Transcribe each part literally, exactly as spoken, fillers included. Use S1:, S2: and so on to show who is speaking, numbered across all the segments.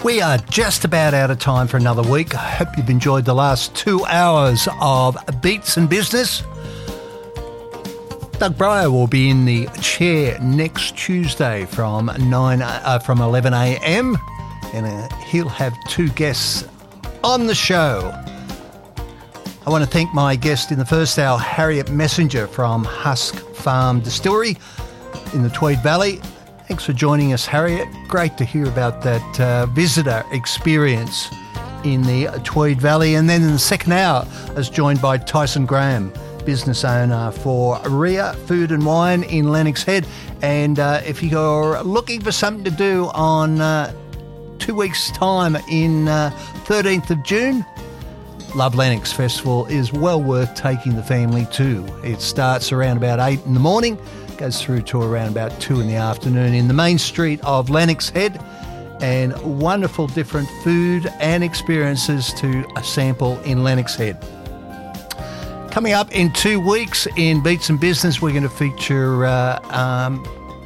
S1: We are just about out of time for another week. I hope you've enjoyed the last two hours of Beats and Business. Doug Breyer will be in the chair next Tuesday from nine uh, from eleven a m and uh, he'll have two guests on the show. I want to thank my guest in the first hour, Harriet Messenger from Husk Farm Distillery in the Tweed Valley. Thanks for joining us, Harriet. Great to hear about that uh, visitor experience in the Tweed Valley. And then in the second hour, I was joined by Tyson Graham, business owner for Ria Food and Wine in Lennox Head. And uh, if you're looking for something to do on uh, two weeks' time in uh, thirteenth of June, Love Lennox Festival is well worth taking the family to. It starts around about eight in the morning, goes through to around about two in the afternoon in the main street of Lennox Head, and wonderful different food and experiences to sample in Lennox Head. Coming up in two weeks in Beats and Business, we're going to feature uh, um,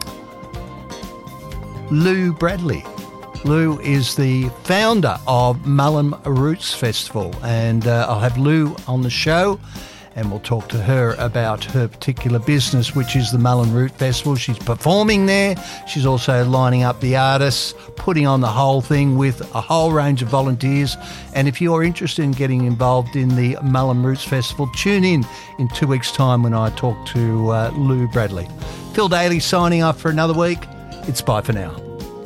S1: Lou Bradley. Lou is the founder of Mullen Roots Festival, and uh, I'll have Lou on the show, and we'll talk to her about her particular business, which is the Mullen Root Festival. She's performing there. She's also lining up the artists, putting on the whole thing with a whole range of volunteers. And if you're interested in getting involved in the Mullen Roots Festival, tune in in two weeks' time when I talk to uh, Lou Bradley. Phil Daly signing off for another week. It's bye for now.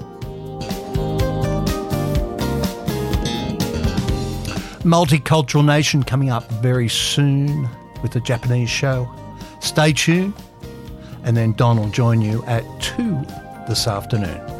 S1: Multicultural Nation coming up very soon with the Japanese show. Stay tuned, and then Don will join you at two this afternoon.